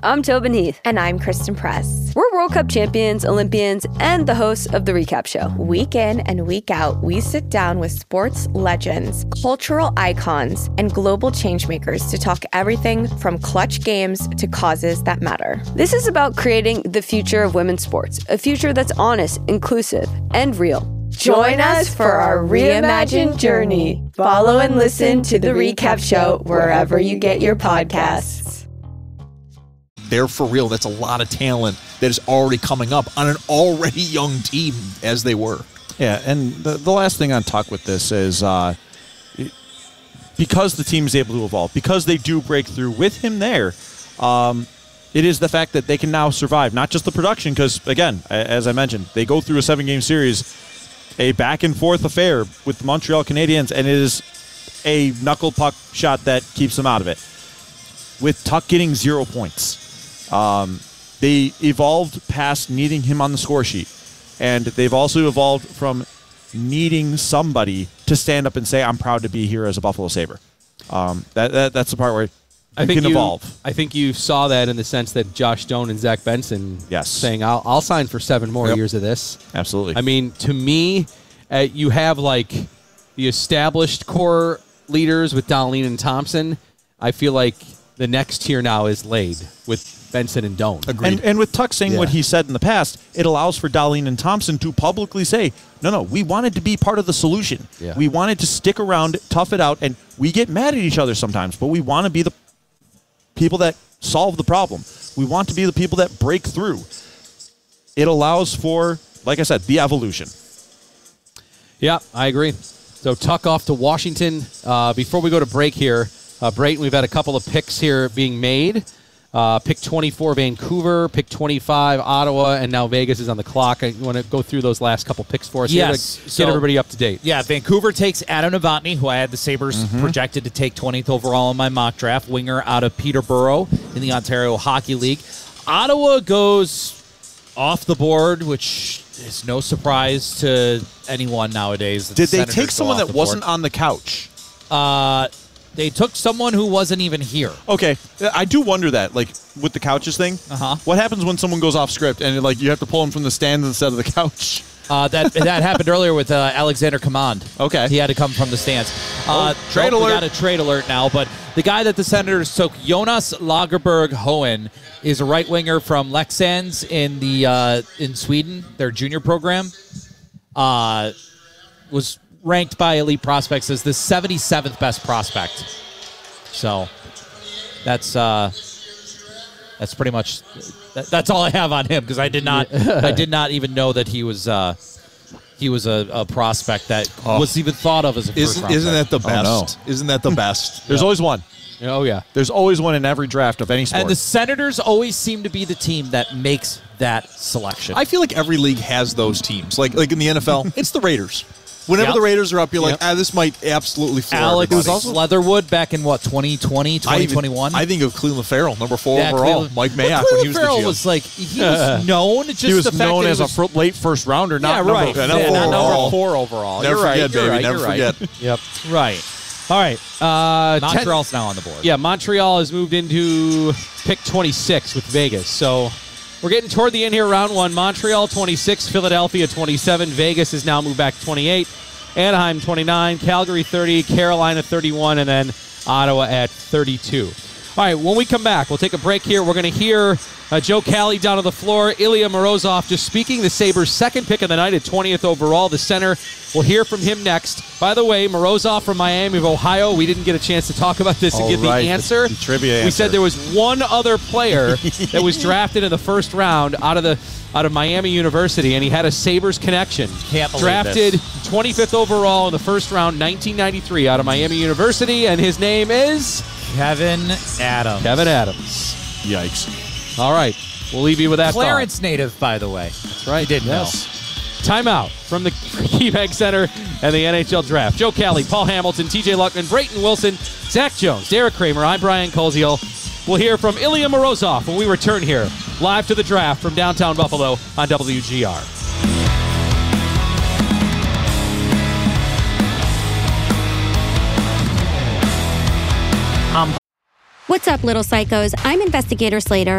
I'm Tobin Heath. And I'm Kristen Press. We're World Cup champions, Olympians, and the hosts of The Recap Show. Week in and week out, we sit down with sports legends, cultural icons, and global changemakers to talk everything from clutch games to causes that matter. This is about creating the future of women's sports, a future that's honest, inclusive, and real. Join us for our reimagined journey. Follow and listen to The Recap Show wherever you get your podcasts. They're for real. That's a lot of talent that is already coming up on an already young team as they were. Yeah, and the last thing on Tuck with this is because the team is able to evolve, because they do break through with him there, it is the fact that they can now survive, not just the production, because, again, as I mentioned, they go through a 7-game series, a back-and-forth affair with the Montreal Canadiens, and it is a knuckle puck shot that keeps them out of it. With Tuck getting 0 points, they evolved past needing him on the score sheet, and they've also evolved from needing somebody to stand up and say, I'm proud to be here as a Buffalo Sabre. That's the part where you can evolve. I think you saw that in the sense that Josh Doan and Zach Benson saying, I'll sign for 7 more years of this. Absolutely. I mean, to me, you have like the established core leaders with Dahlin and Thompson. I feel like the next tier now is laid with Benson and Doan. Agreed. And with Tuck saying what he said in the past, it allows for Dahlin and Thompson to publicly say, no, we wanted to be part of the solution. Yeah. We wanted to stick around, tough it out, and we get mad at each other sometimes, but we want to be the people that solve the problem. We want to be the people that break through. It allows for, like I said, the evolution. Yeah, I agree. So Tuck off to Washington. Before we go to break here, Brayton, we've had a couple of picks here being made. Pick 24, Vancouver. Pick 25, Ottawa. And now Vegas is on the clock. You want to go through those last couple picks for us? Yes. Here to get everybody up to date. Yeah, Vancouver takes Adam Novotny, who I had the Sabres projected to take 20th overall in my mock draft, winger out of Peterborough in the Ontario Hockey League. Ottawa goes off the board, which is no surprise to anyone nowadays. Did they take someone that wasn't on the couch? They took someone who wasn't even here. Okay, I do wonder that, like with the couches thing. What happens when someone goes off script and like you have to pull them from the stands instead of the couch? That happened earlier with Alexander Command. Okay, he had to come from the stands. Trade alert! We got a trade alert now, but the guy that the Senators took, Jonas Lagerberg-Hohen, is a right winger from Leksands in Sweden. Their junior program was ranked by Elite Prospects as the 77th best prospect. So that's pretty much that's all I have on him, because I did not even know that he was a prospect that was even thought of as a first round. Isn't that the best? Oh, no. Isn't that the best? There's always one. Oh, yeah. There's always one in every draft of any sport. And the Senators always seem to be the team that makes that selection. I feel like every league has those teams. Like in the NFL, it's the Raiders. Whenever the Raiders are up, you're like, this might absolutely floor Alex everybody. Leatherwood back in, 2020, 2021? I think of Cleveland Farrell, number 4 overall. Mike Mayock when he was the Farrell GM. was like, he was known. Just he was the fact known that as a late first rounder, not right. number not number 4 overall. Never forget, baby. Never right. forget. Yep. Right. All right. Montreal's now on the board. Yeah, Montreal has moved into pick 26 with Vegas. So we're getting toward the end here, round 1. Montreal 26, Philadelphia 27. Vegas has now moved back to 28. Anaheim 29, Calgary 30, Carolina 31, and then Ottawa at 32. All right, when we come back, we'll take a break here. We're going to hear Joe Cali down on the floor, Ilya Morozov just speaking, the Sabres' second pick of the night at 20th overall, the center. We'll hear from him next. By the way, Morozov from Miami of Ohio, we didn't get a chance to talk about this and give the answer. The trivia answer. We said there was one other player that was drafted in the first round out of Miami University, and he had a Sabres connection. Can't believe drafted this. 25th overall in the first round, 1993, out of Miami University, and his name is Kevin Adams. Kevin Adams. Yikes. All right, we'll leave you with that Clarence thought. native, by the way. That's right. Didn't know. Timeout from the KeyBank Center and the NHL Draft. Joe Cali, Paul Hamilton, TJ Luckman, Brayton Wilson, Zach Jones, Derek Kramer. I'm Brian Koziel. We'll hear from Ilya Morozov when we return here, live to the draft from downtown Buffalo on WGR. What's up, little psychos? I'm Investigator Slater,